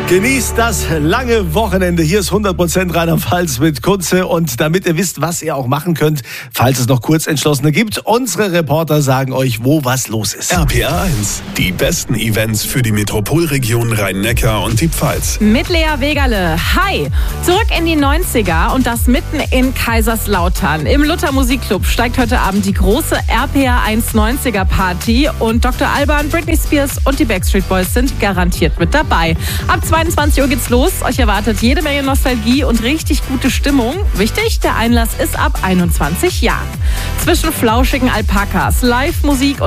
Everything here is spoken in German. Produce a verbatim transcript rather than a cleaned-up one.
Genießt das lange Wochenende. Hier ist hundert Prozent Rheinland-Pfalz mit Kunze. Und damit ihr wisst, was ihr auch machen könnt, falls es noch Kurzentschlossene gibt, unsere Reporter sagen euch, wo was los ist. R P R eins, die besten Events für die Metropolregion Rhein-Neckar und die Pfalz. Mit Lea Wegerle. Hi! Zurück in die neunziger und das mitten in Kaiserslautern. Im Luther Musikclub steigt heute Abend die große R P R eins neunziger Party und Doktor Alban, Britney Spears und die Backstreet Boys sind garantiert mit dabei. Ab zweiundzwanzig Uhr geht's los. Euch erwartet jede Menge Nostalgie und richtig gute Stimmung. Wichtig, der Einlass ist ab einundzwanzig Jahren. Zwischen flauschigen Alpakas, Live-Musik und